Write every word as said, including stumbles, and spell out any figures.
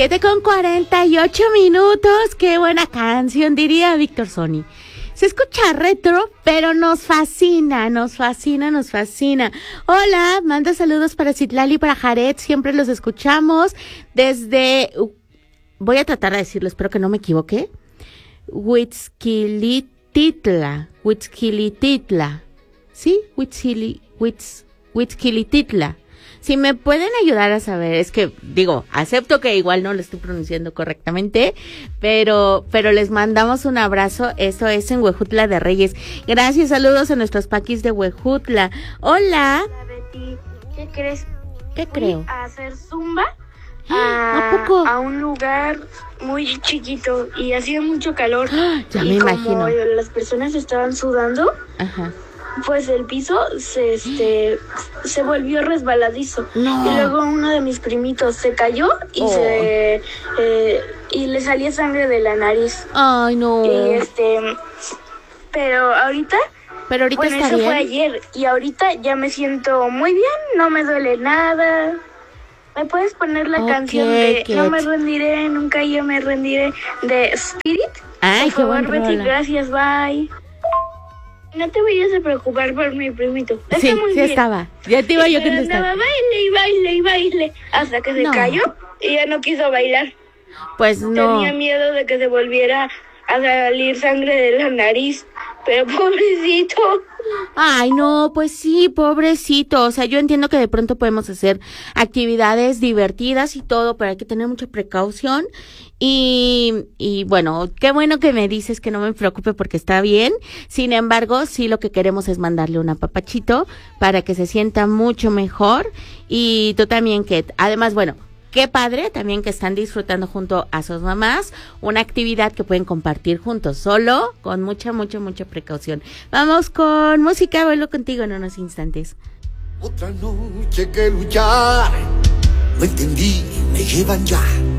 siete con cuarenta y ocho minutos. Qué buena canción, diría Víctor Sony. Se escucha retro, pero nos fascina, nos fascina, nos fascina. Hola, manda saludos para Citlali y para Jared. Siempre los escuchamos desde... Voy a tratar de decirlo, espero que no me equivoque. Huitzquilititla. Huitzquilititla. ¿Sí? Huitzquili, Huitz, Huitzquilititla. Si me pueden ayudar a saber, es que, digo, acepto que igual no lo estoy pronunciando correctamente, pero pero les mandamos un abrazo. Esto es en Huejutla de Reyes. Gracias, saludos a nuestros paquis de Huejutla. Hola. Hola, Betty. ¿Qué crees? ¿Qué Fui creo? a hacer zumba ¿A a, poco? a un lugar muy chiquito y hacía mucho calor. Ya y me como imagino. las personas estaban sudando, Ajá. pues el piso se este se volvió resbaladizo. No. Y luego uno de mis primitos se cayó y Oh. se eh, y le salía sangre de la nariz. Ay, no. Y este pero ahorita Pero ahorita bueno, está eso bien. fue ayer y ahorita ya me siento muy bien, no me duele nada. ¿Me puedes poner la Ok, canción de Ket. No me rendiré, nunca yo me rendiré de Spirit? Ay, Por qué favor, buen Betty, rola. gracias, bye. No te vayas a preocupar por mi primito. Está Sí, muy sí bien. estaba. Ya te iba yo a Pero contestar. andaba baile y baile y baile hasta que se No. cayó y ya no quiso bailar. Pues no. Tenía miedo de que se volviera a salir sangre de la nariz, pero pobrecito. Ay, no, pues sí, pobrecito. O sea, yo entiendo que de pronto podemos hacer actividades divertidas y todo, pero hay que tener mucha precaución. Y, y bueno, qué bueno que me dices que no me preocupe porque está bien. Sin embargo, sí lo que queremos es mandarle un apapachito para que se sienta mucho mejor. Y tú también, que además, bueno, qué padre también que están disfrutando junto a sus mamás una actividad que pueden compartir juntos, solo con mucha, mucha, mucha precaución. Vamos con música, vuelvo contigo en unos instantes. Otra noche que luchar, no entendí, me llevan ya